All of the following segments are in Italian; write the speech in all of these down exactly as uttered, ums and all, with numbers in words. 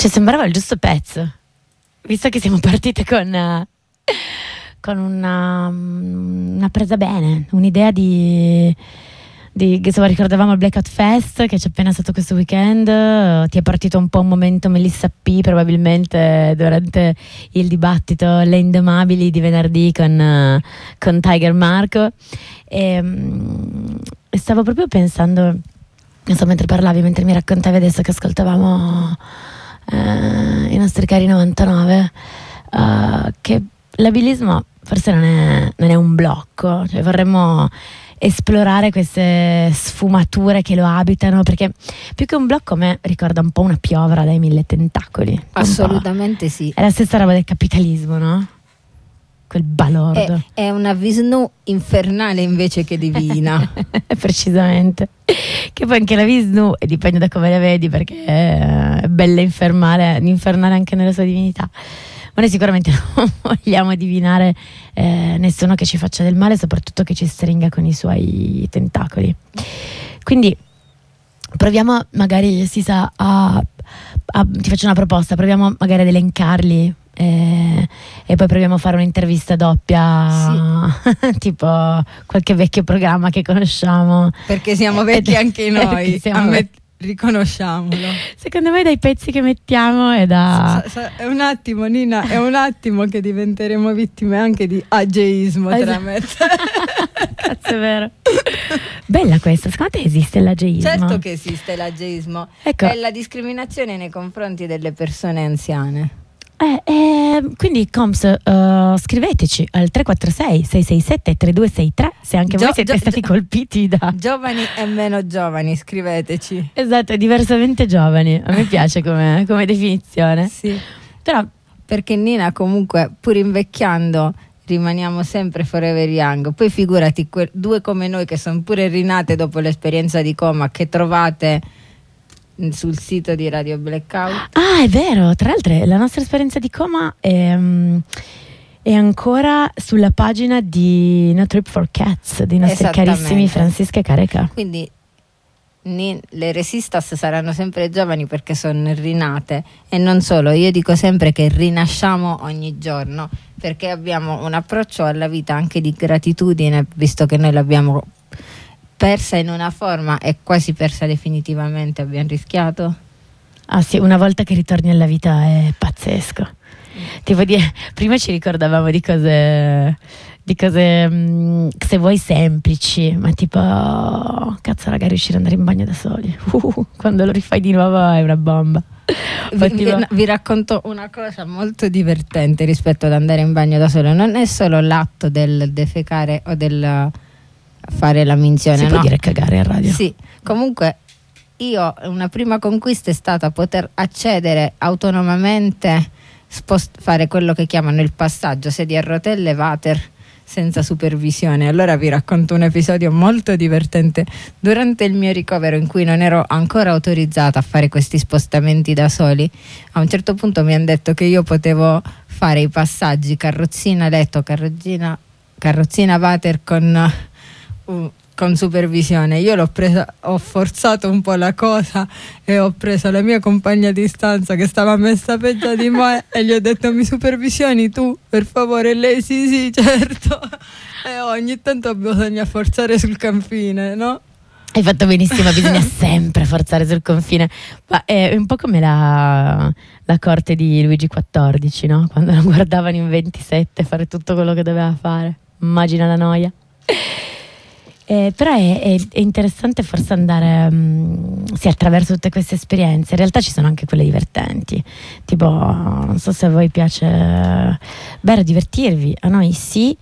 Cioè sembrava il giusto pezzo, visto che siamo partite con, uh, con una, una presa bene, un'idea di, di che insomma ricordavamo il Blackout Fest che c'è appena stato questo weekend. Uh, ti è partito un po' un momento Melissa P probabilmente durante il dibattito Le Indomabili di venerdì con, uh, con Tiger Marco e, um, e stavo proprio pensando, non so, mentre parlavi, mentre mi raccontavi adesso che ascoltavamo Uh, i nostri cari novantanove, uh, che l'abilismo forse non è, non è un blocco, cioè vorremmo esplorare queste sfumature che lo abitano, perché più che un blocco a me ricorda un po' una piovra dai mille tentacoli. Assolutamente sì. È la stessa roba del capitalismo, no? Quel balordo. È, è una Vishnu infernale invece che divina. Precisamente. Che poi anche la Vishnu, e dipende da come la vedi, perché è bella infernale, infernale anche nella sua divinità. Ma noi sicuramente non vogliamo divinare eh, nessuno che ci faccia del male, soprattutto che ci stringa con i suoi tentacoli. Quindi proviamo magari, si sa, a, a, ti faccio una proposta, proviamo magari ad elencarli. E, e poi proviamo a fare un'intervista doppia, sì. Tipo qualche vecchio programma che conosciamo, perché siamo vecchi ed, anche noi, ammet- riconosciamolo. Secondo me dai pezzi che mettiamo è da sa, sa, è un attimo Nina, è un attimo che diventeremo vittime anche di ageismo tra me. Cazzo, è vero. Bella questa, secondo te esiste l'ageismo? Certo che esiste l'ageismo, ecco. È la discriminazione nei confronti delle persone anziane. Eh, eh, quindi Coms, uh, scriveteci al tre quattro sei sei sei sette tre due sei tre se anche Gio- voi siete gio- stati gio- colpiti da giovani e meno giovani, scriveteci. Esatto, diversamente giovani, a me piace come, come definizione. Sì. Però perché Nina comunque pur invecchiando rimaniamo sempre forever young. Poi figurati que- due come noi che sono pure rinate dopo l'esperienza di coma, che trovate sul sito di Radio Blackout. Ah, è vero, tra l'altro la nostra esperienza di coma è, um, è ancora sulla pagina di No Trip for Cats dei nostri carissimi Francisca e Careca. Quindi ni, le resistas saranno sempre giovani perché sono rinate, e non solo, io dico sempre che rinasciamo ogni giorno perché abbiamo un approccio alla vita anche di gratitudine, visto che noi l'abbiamo persa in una forma e quasi persa definitivamente. Abbiamo rischiato. Ah sì, una volta che ritorni alla vita è pazzesco. Mm. Tipo di, prima ci ricordavamo di cose di cose mh, se vuoi semplici, ma tipo oh, cazzo raga, riuscire ad andare in bagno da soli uh, quando lo rifai di nuovo è una bomba. vi, tipo... vi, vi racconto una cosa molto divertente rispetto ad andare in bagno da solo. Non è solo l'atto del defecare o del fare la minzione, si no? può dire cagare a radio. Sì, comunque io una prima conquista è stata poter accedere autonomamente, spost- fare quello che chiamano il passaggio sedia a rotelle water senza supervisione. Allora vi racconto un episodio molto divertente durante il mio ricovero, in cui non ero ancora autorizzata a fare questi spostamenti da soli. A un certo punto mi hanno detto che io potevo fare i passaggi carrozzina letto, carrozzina, carrozzina water con Uh, con supervisione. Io l'ho presa, ho forzato un po' la cosa e ho preso la mia compagna di stanza che stava messa peggio di me e gli ho detto: mi supervisioni tu per favore? Lei sì sì certo. E ogni tanto bisogna forzare sul confine, no? Hai fatto benissimo, bisogna sempre forzare sul confine. Ma è un po' come la, la corte di Luigi quattordici, no? Quando lo guardavano in ventisette fare tutto quello che doveva fare. Immagina la noia. Eh, però è, è, è interessante forse andare um, sì, attraverso tutte queste esperienze. In realtà ci sono anche quelle divertenti, tipo non so se a voi piace bere, divertirvi, a noi sì.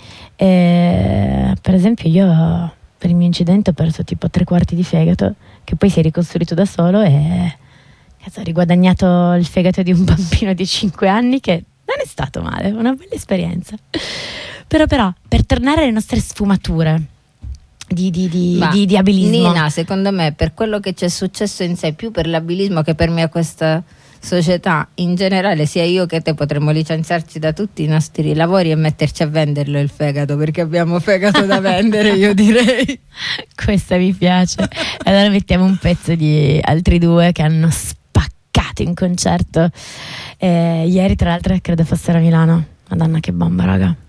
Eh, per esempio io per il mio incidente ho perso tipo tre quarti di fegato, che poi si è ricostruito da solo e cazzo, ho riguadagnato il fegato di un bambino di cinque anni, che non è stato male, una bella esperienza. Però però per tornare alle nostre sfumature Di, di, di, di, di abilismo, Nina, secondo me, per quello che c'è successo in sé, più per l'abilismo che per me a questa società in generale, sia io che te potremmo licenziarci da tutti i nostri lavori e metterci a venderlo il fegato, perché abbiamo fegato da vendere, io direi. Questa mi piace. Allora mettiamo un pezzo di altri due che hanno spaccato stato in concerto eh, ieri, tra l'altro credo fossero a Milano. Madonna che bomba, raga.